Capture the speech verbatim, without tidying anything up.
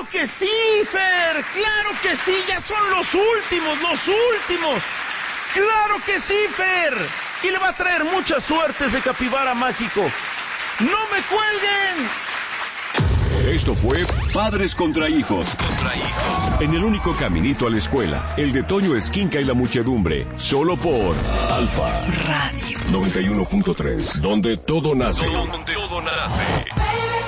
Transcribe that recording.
¡Claro que sí, Fer! ¡Claro que sí! ¡Ya son los últimos, los últimos! ¡Claro que sí, Fer! Y le va a traer mucha suerte ese capibara mágico. ¡No me cuelguen! Esto fue Padres contra Hijos. Contra Hijos. En el único caminito a la escuela, el de Toño Esquinca y la muchedumbre. Solo por Alfa Radio noventa y uno punto tres, donde todo nace. Donde todo nace.